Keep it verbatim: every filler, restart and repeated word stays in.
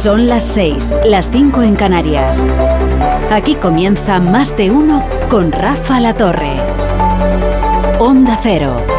Son las seis, las cinco en Canarias. Aquí comienza Más de Uno con Rafa La Torre. Onda Cero.